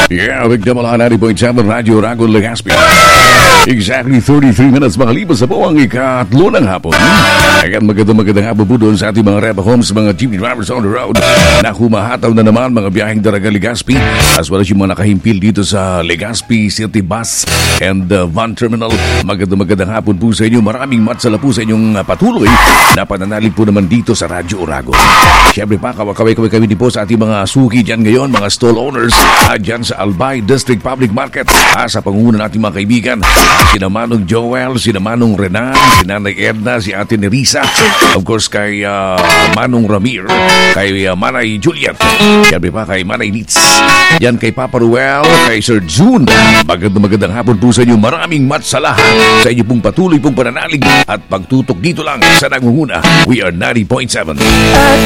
Yeah, Bigdamala 90.7 Radyo Ragon Legazpi. Exactly 33 minutes makalipas sa po ang ikatlo ng hapon. Ayan, magandang hapon po doon sa ating mga Reba Homes, mga jeepney drivers on the road na humahataw na naman mga biyaheng Daraga Legazpi, as well as yung mga nakahimpil dito sa Legazpi City Bus and Van Terminal. Magandang hapon po sa inyo. Maraming matsala po sa inyong patuloy na pananalig po naman dito sa Radyo Ragon. Siyempre pa, kaway kami din po sa ating mga suki dyan ngayon, mga stall owners dyan sa Albay District Public Market, sa pangunguna nating mga kaibigan, sina Manong Joel, sina Manong Renan, si Nanay Edna, si Ate Nerissa, of course kay Manong Ramir, kay Manay Juliet, siyempre pa kay Manay Nitz, yan kay Papa Ruel, kay Sir June. Magandang hapon po sa inyo. Maraming matsalahan sa inyo pong patuloy pong pananalig at pagtutok dito lang sa nangunguna. We are 90.7. At